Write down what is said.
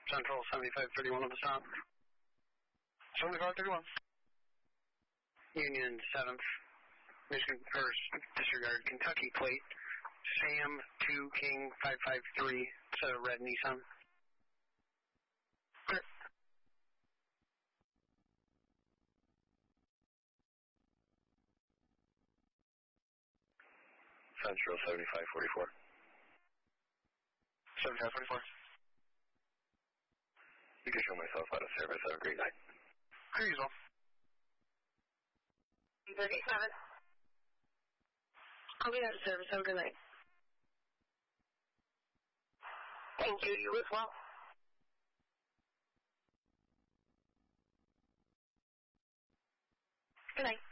Central 7531 on the stop. 7531. Union 7th, Michigan, or disregard, Kentucky plate, Sam 2 King 553, it's a red Nissan. Okay. Central 7544. 7544. You can show myself out of service. Have a great night. Here you go. 37. I'll be out of service. Have a good night. Thank you. You as well. Good night.